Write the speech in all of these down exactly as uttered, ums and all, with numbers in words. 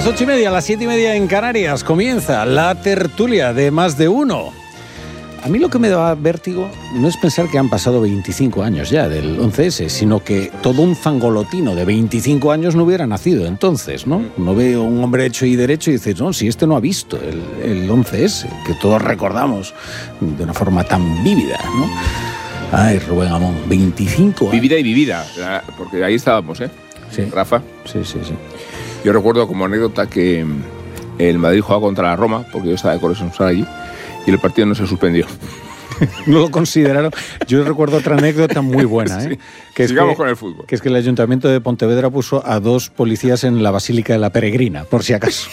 las ocho y media, a las siete y media en Canarias, comienza la tertulia de Más de Uno. A mí lo que me da vértigo no es pensar que han pasado veinticinco años ya del once ese, sino que todo un zangolotino de veinticinco años no hubiera nacido entonces, ¿no? Uno ve a un hombre hecho y derecho y dice, no, si este no ha visto el, el once ese, que todos recordamos de una forma tan vívida, ¿no? Ay, Rubén Amón, veinticinco años. Vivida y vivida, porque ahí estábamos, ¿eh? Sí. Rafa. Sí, sí, sí. Yo recuerdo como anécdota que el Madrid jugaba contra la Roma, porque yo estaba de corresponsal allí, y el partido no se suspendió. No lo consideraron. Yo recuerdo otra anécdota muy buena, ¿eh? Sí. Que es Sigamos que, con el fútbol. Que es que el Ayuntamiento de Pontevedra puso a dos policías en la Basílica de la Peregrina, por si acaso.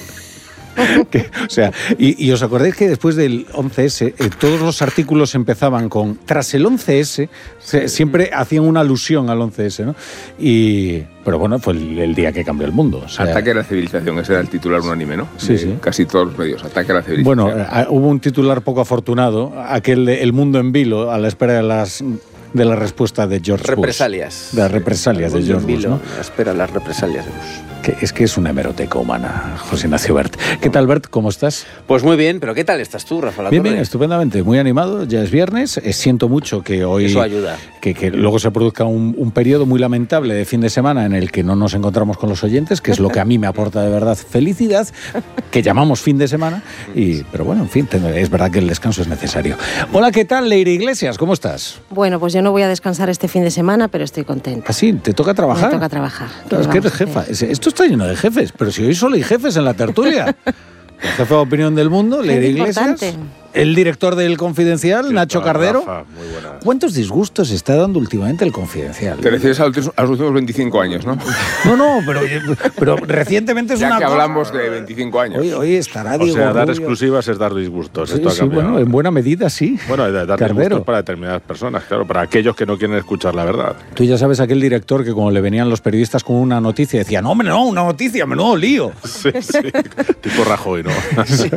Que, o sea, y, y os acordáis que después del once ese, eh, todos los artículos empezaban con, tras el once ese, se, siempre hacían una alusión al once ese, ¿no? Y, pero bueno, fue el, el día que cambió el mundo. O sea, Ataque a la civilización, ese era el titular unánime, ¿no? Sí, de sí. Casi todos los medios, ataque a la civilización. Bueno, eh, hubo un titular poco afortunado, aquel de El mundo en vilo, a la espera de las... de la respuesta de George represalias. Bush. De las represalias de George Bush, ¿no? Espera las represalias de Bush. Que es que es una hemeroteca humana, José Ignacio Bert. ¿Qué tal, Bert? ¿Cómo estás? Pues muy bien, pero ¿qué tal estás tú, Rafa La Bien, Torre? bien, estupendamente. Muy animado. Ya es viernes. Eh, siento mucho que hoy... Eso ayuda. Que, que luego se produzca un, un periodo muy lamentable de fin de semana en el que no nos encontramos con los oyentes, que es lo que a mí me aporta de verdad felicidad, que llamamos fin de semana. Y, pero bueno, en fin, es verdad que el descanso es necesario. Hola, ¿qué tal, Leire Iglesias? ¿Cómo estás? Bueno, pues yo no voy a descansar este fin de semana, pero estoy contenta. ¿Ah, sí? ¿Te toca trabajar? Me toca trabajar. Claro, es que eres jefa. Esto está lleno de jefes, pero si hoy solo hay jefes en la tertulia. El jefe de opinión del mundo, Leire Iglesias. El director del Confidencial, sí, Nacho Cardero. Rafa, muy buena. ¿Cuántos disgustos está dando últimamente el Confidencial? Te refieres a los, a los últimos veinticinco años, ¿no? No, no, pero, pero recientemente es ya una que cosa... hablamos de veinticinco años. Hoy, hoy estará O Diego sea, dar Rubio. exclusivas es dar disgustos. Sí, Esto ha sí, cambiado. bueno, en buena medida, sí. Bueno, dar Cardero. disgustos para determinadas personas, claro, para aquellos que no quieren escuchar la verdad. Tú ya sabes aquel director que como le venían los periodistas con una noticia decía, no, hombre, no, una noticia, menudo lío. Sí, sí, tipo Rajoy, ¿no? Sí.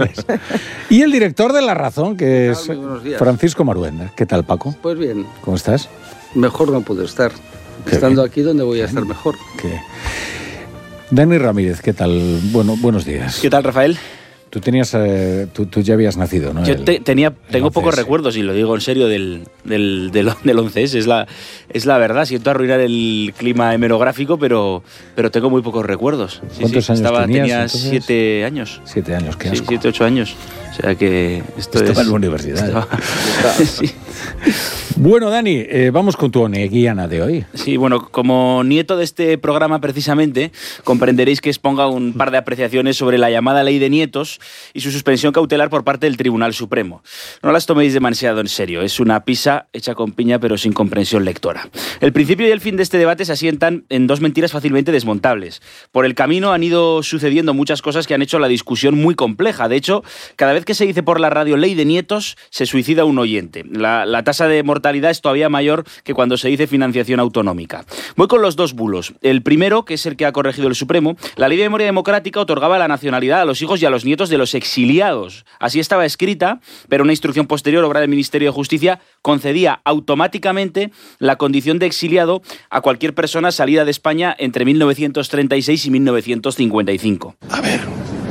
Y el director de La Razón, que es Francisco Maruenda. ¿Qué tal, Paco? Pues bien. ¿Cómo estás? Mejor no puedo estar. Qué Estando bien. aquí donde voy a estar mejor. ¿Qué? Dani Ramírez, ¿qué tal? Bueno, buenos días. ¿Qué tal, Rafael? Tú tenías, eh, tú, tú ya habías nacido, ¿no? Yo El, te, tenía, tengo once pocos ese. recuerdos, y lo digo en serio, del, del, del, del once ese, es la, es la verdad. Siento arruinar el clima hemerográfico, pero, pero tengo muy pocos recuerdos. Sí, ¿Cuántos sí, años estaba, tenías, Tenía entonces? siete años. Siete años, qué Sí, asco. siete, ocho años. O sea que esto Estaba es... en la universidad. Estaba, sí. Bueno, Dani, eh, vamos con tu oneguiana de hoy. Sí, bueno, como nieto de este programa precisamente, comprenderéis que exponga un par de apreciaciones sobre la llamada ley de nietos y su suspensión cautelar por parte del Tribunal Supremo. No las toméis demasiado en serio, es una pizza hecha con piña pero sin comprensión lectora. El principio y el fin de este debate se asientan en dos mentiras fácilmente desmontables. Por el camino han ido sucediendo muchas cosas que han hecho la discusión muy compleja. De hecho, cada vez que se dice por la radio ley de nietos, se suicida un oyente. La, la tasa de mortalidad es todavía mayor que cuando se dice financiación autonómica. Voy con los dos bulos. El primero, que es el que ha corregido el Supremo, la Ley de Memoria Democrática otorgaba la nacionalidad a los hijos y a los nietos de los exiliados. Así estaba escrita, pero una instrucción posterior, obra del Ministerio de Justicia, concedía automáticamente la condición de exiliado a cualquier persona salida de España entre mil novecientos treinta y seis y mil novecientos cincuenta y cinco. A ver,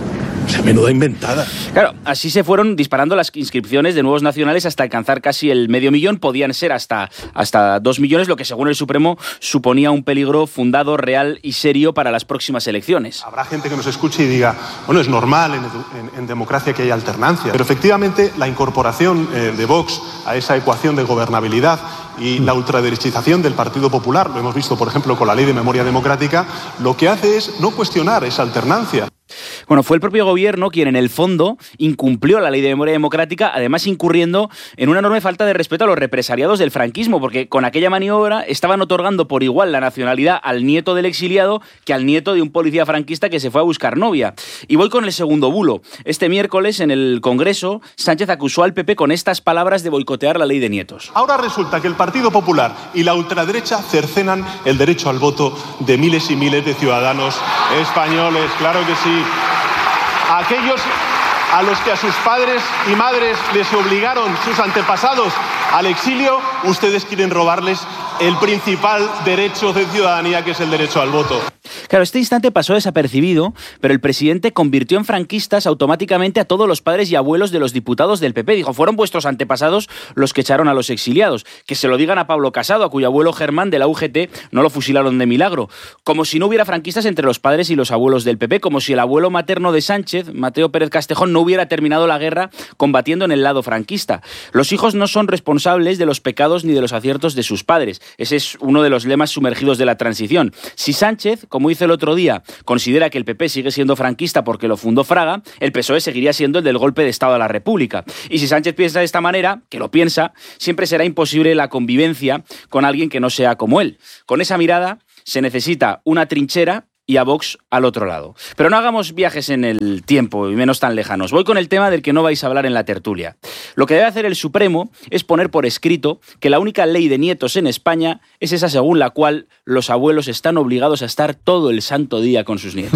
esa menuda inventada. Claro, así se fueron disparando las inscripciones de nuevos nacionales hasta alcanzar casi el medio millón. Podían ser hasta, hasta dos millones, lo que según el Supremo suponía un peligro fundado, real y serio para las próximas elecciones. Habrá gente que nos escuche y diga, bueno, es normal en, en, en democracia que haya alternancia, pero efectivamente la incorporación eh, de Vox a esa ecuación de gobernabilidad y la ultraderechización del Partido Popular, lo hemos visto por ejemplo con la Ley de Memoria Democrática, lo que hace es no cuestionar esa alternancia. Bueno, fue el propio gobierno quien en el fondo incumplió la Ley de Memoria Democrática, además incurriendo en una enorme falta de respeto a los represaliados del franquismo, porque con aquella maniobra estaban otorgando por igual la nacionalidad al nieto del exiliado que al nieto de un policía franquista que se fue a buscar novia. Y voy con el segundo bulo. Este miércoles en el Congreso, Sánchez acusó al P P con estas palabras de boicotear la ley de nietos. Ahora resulta que el Partido Popular y la ultraderecha cercenan el derecho al voto de miles y miles de ciudadanos españoles, claro que sí. Aquellos a los que a sus padres y madres les obligaron sus antepasados al exilio, ustedes quieren robarles el principal derecho de ciudadanía, que es el derecho al voto. Claro, este instante pasó desapercibido, pero el presidente convirtió en franquistas automáticamente a todos los padres y abuelos de los diputados del P P. Dijo, fueron vuestros antepasados los que echaron a los exiliados. Que se lo digan a Pablo Casado, a cuyo abuelo Germán de la U G T no lo fusilaron de milagro. Como si no hubiera franquistas entre los padres y los abuelos del P P, como si el abuelo materno de Sánchez, Mateo Pérez Castejón, no hubiera terminado la guerra combatiendo en el lado franquista. Los hijos no son responsables de los pecados ni de los aciertos de sus padres. Ese es uno de los lemas sumergidos de la transición. Si Sánchez, como hizo el otro día, considera que el P P sigue siendo franquista porque lo fundó Fraga, el P S O E seguiría siendo el del golpe de Estado a la República. Y si Sánchez piensa de esta manera, que lo piensa, siempre será imposible la convivencia con alguien que no sea como él. Con esa mirada se necesita una trinchera y a Vox al otro lado. Pero no hagamos viajes en el tiempo, y menos tan lejanos. Voy con el tema del que no vais a hablar en la tertulia. Lo que debe hacer el Supremo es poner por escrito que la única ley de nietos en España es esa según la cual los abuelos están obligados a estar todo el santo día con sus nietos.